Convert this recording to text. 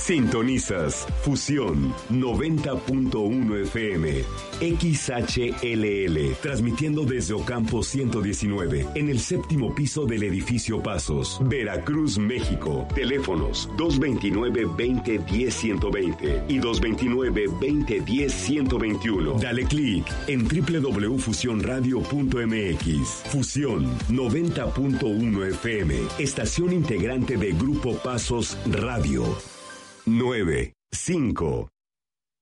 Sintonizas Fusión 90.1 FM, XHLL, transmitiendo desde Ocampo 119, en el séptimo piso del edificio Pasos, Veracruz, México. Teléfonos 229-2010-120 y 229-2010-121. Dale clic en www.fusionradio.mx. Fusión 90.1 FM, estación integrante de Grupo Pasos Radio. 9, 5,